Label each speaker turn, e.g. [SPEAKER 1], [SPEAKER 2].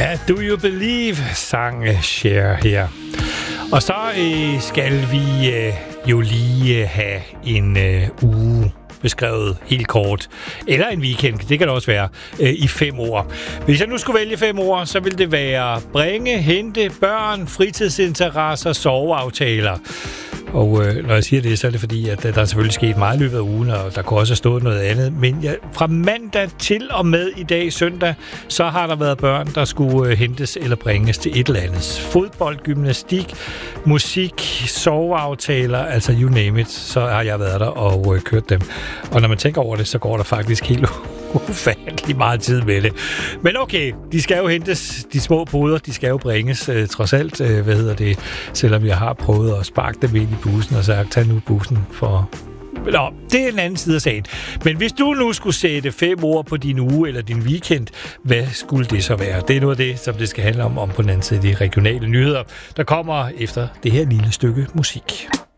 [SPEAKER 1] Ja, Do You Believe, sang Cher her. Og så skal vi jo lige have en uge beskrevet helt kort. Eller en weekend, det kan det også være, i 5 ord. Hvis jeg nu skulle vælge 5 ord, så vil det være bringe, hente, børn, fritidsinteresser, soveaftaler. Og når jeg siger det, så er det fordi, at der er selvfølgelig sket meget i løbet af ugen, og der kunne også have stået noget andet. Men fra mandag til og med i dag, søndag, så har der været børn, der skulle hentes eller bringes til et eller andet. Fodbold, gymnastik, musik, soveaftaler, altså you name it, så har jeg været der og kørt dem. Og når man tænker over det, så går der faktisk helt ufattelig meget tid med det. Men okay, de skal jo hentes, de små poder, de skal jo bringes, trods alt, selvom jeg har prøvet at sparke dem ind i bussen og sagt, tag nu bussen for... Nå, det er en anden side af sagen. Men hvis du nu skulle sætte 5 ord på din uge eller din weekend, hvad skulle det så være? Det er noget af det, som det skal handle om på den anden side af de regionale nyheder, der kommer efter det her lille stykke musik.